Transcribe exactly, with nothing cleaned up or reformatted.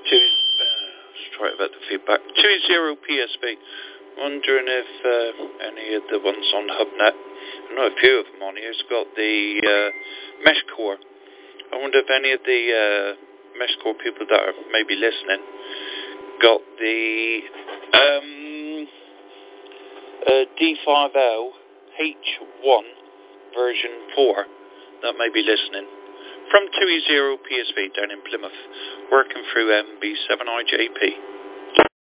Two, uh, let's try about the feedback. two zero P S B. Wondering if uh, any of the ones on HubNet, I know a few of them on here, has got the uh, mesh core. I wonder if any of the uh, mesh core people that are maybe listening got the um, uh, D five L H one version four that may be listening. From two zero P S V down in Plymouth, working through M B seven I J P.